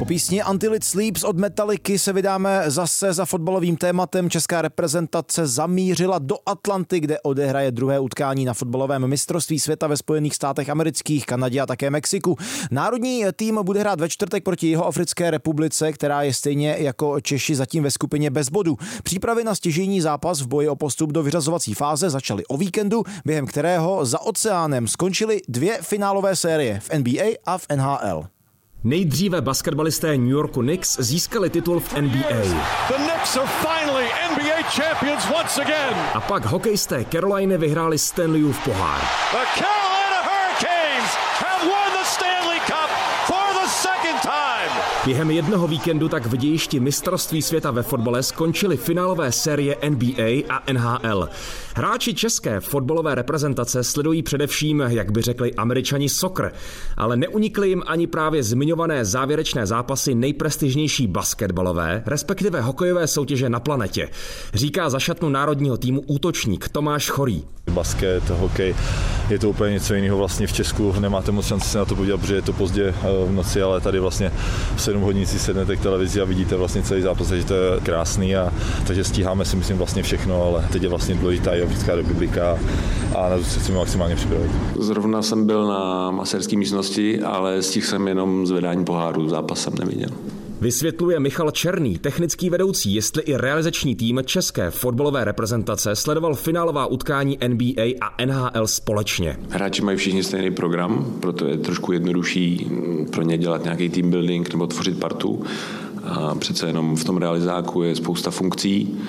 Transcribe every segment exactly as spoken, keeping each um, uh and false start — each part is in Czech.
písni Until It Sleeps od Metallicy se vydáme zase za fotbalovým tématem. Česká reprezentace zamířila do Atlanty, kde odehraje druhé utkání na fotbalovém mistrovství světa ve Spojených státech amerických, Kanadě a také Mexiku. Národní tým bude hrát ve čtvrtek proti Jihoafrické republice, která je stejně jako Češi zatím ve skupině bez bodů. Přípravy na stěžejní zápas v boji o postup do vyřazovací fáze začaly o víkendu, během kterého za oceánem skončily dvě finálové série v N B A a v N H L. Nejdříve basketbalisté New Yorku Knicks získali titul v N B A. The Knicks are finally N B A champions once again. A pak hokejisté Caroliny vyhráli Stanleyův pohár. The Carolina Hurricanes have won the Stanley Cup for the second time. Během jednoho víkendu tak v dějišti mistrovství světa ve fotbale skončily finálové série N B A a N H L. Hráči české fotbalové reprezentace sledují především, jak by řekli Američani, soccer, ale neunikly jim ani právě zmiňované závěrečné zápasy nejprestižnější basketbalové, respektive hokejové soutěže na planetě. Říká za šatnu národního týmu útočník Tomáš Chorý. Basket, hokej, je to úplně něco jiného vlastně v Česku, nemáte moc šanci se na to podívat, protože je to pozdě v noci, ale tady vlastně v sedm hodin si sednete k televizi a vidíte vlastně celý zápas, takže to je krásný, a takže stíháme si myslím vlastně všechno, ale teď je vlastně důležitá Jihoafrická republika a na to se chceme maximálně připravit. Zrovna jsem byl na masérské místnosti, ale stihl jsem jenom zvedání poháru, zápas jsem neviděl. Vysvětluje Michal Černý, technický vedoucí, jestli i realizační tým české fotbalové reprezentace sledoval finálová utkání N B A a N H L společně. Hráči mají všichni stejný program, proto je trošku jednodušší pro ně dělat nějaký team building nebo tvořit partu. A přece jenom v tom realizáku je spousta funkcí.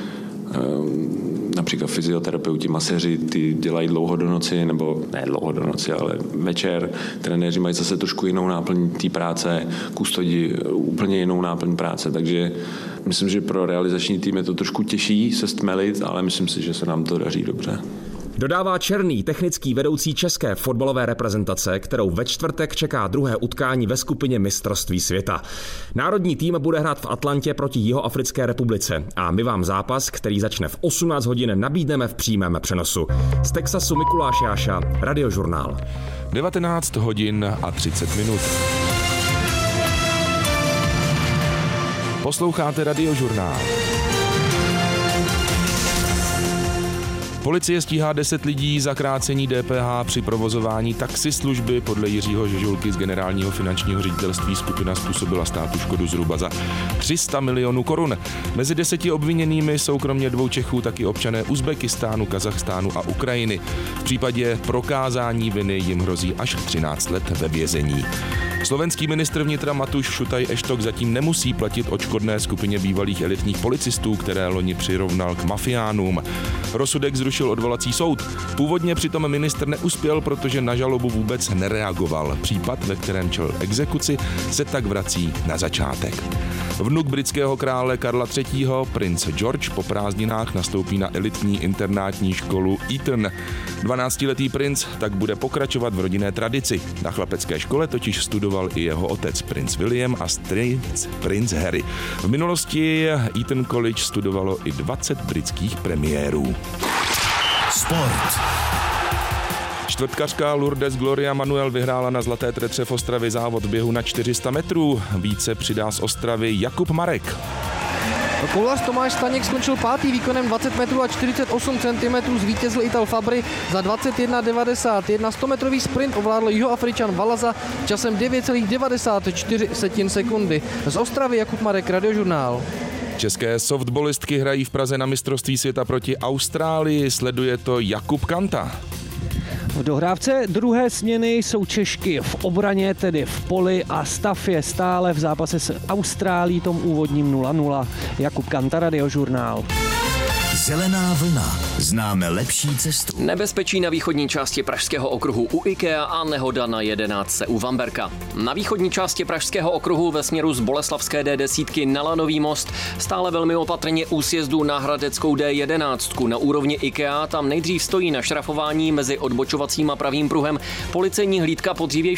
Například fyzioterapeuti, maséři, ty dělají dlouho do noci, nebo ne dlouho do noci, ale večer. Trenéři mají zase trošku jinou náplň té práce, kustodi úplně jinou náplň práce, takže myslím, že pro realizační tým je to trošku těžší se stmelit, ale myslím si, že se nám to daří dobře. Dodává Černý, technický vedoucí české fotbalové reprezentace, kterou ve čtvrtek čeká druhé utkání ve skupině mistrovství světa. Národní tým bude hrát v Atlantě proti Jihoafrické republice a my vám zápas, který začne v osmnáct hodin, nabídneme v přímém přenosu. Z Texasu Mikuláš Jáša, Radiožurnál. devatenáct hodin a třicet minut. Posloucháte Radiožurnál. Policie stíhá deset lidí za krácení D P H při provozování taxislužby. Podle Jiřího Žežulky z Generálního finančního ředitelství skupina způsobila státu škodu zhruba za tři sta milionů korun. Mezi deseti obviněnými jsou kromě dvou Čechů taky občané Uzbekistánu, Kazachstánu a Ukrajiny. V případě prokázání viny jim hrozí až třináct let ve vězení. Slovenský ministr vnitra Matuš Šutaj Eštok zatím nemusí platit odškodné skupině bývalých elitních policistů, které loni přirovnal k mafiánům. Rozsudek zrušil odvolací soud. Původně přitom ministr neuspěl, protože na žalobu vůbec nereagoval. Případ, ve kterém čelil exekuci, se tak vrací na začátek. Vnuk britského krále Karla třetího, princ George, po prázdninách nastoupí na elitní internátní školu Eton. dvanáctiletý princ tak bude pokračovat v rodinné tradici. Na chlapecké škole totiž studoval i jeho otec princ William a strýc princ Harry. V minulosti Eton College studovalo i dvacet britských premiérů. Sport. Čtvrtkařka Lourdes Gloria Manuel vyhrála na Zlaté Tretře v Ostravě závod běhu na čtyři sta metrů. Více přidá z Ostravy Jakub Marek. Kolář Tomáš Staněk skončil pátý výkonem dvacet metrů a čtyřicet osm centimetrů, zvítězil Ital Fabry za dvacet jedna devadesát jedna. stometrový sprint ovládl Jihoafričan Valaza časem devět celá devadesát čtyři sekundy. Z Ostravy Jakub Marek, Radiožurnál. České softballistky hrají v Praze na mistrovství světa proti Austrálii, sleduje to Jakub Kanta. V dohrávce druhé směny jsou Češky v obraně, tedy v poli, a stav je stále v zápase s Austrálií, tom úvodním nula nula. Jakub Kanta, Radiožurnál. Zelená vlna. Známe lepší cestu. Nebezpečí na východní části Pražského okruhu u IKEA a nehoda na jedenáctce u Vamberka. Na východní části Pražského okruhu ve směru z Boleslavské D desítky na Lanový most stále velmi opatrně u sjezdu na Hradeckou D jedenáct. Na úrovni IKEA tam nejdřív stojí na šrafování mezi odbočovacím a pravým pruhem policejní hlídka po dřívější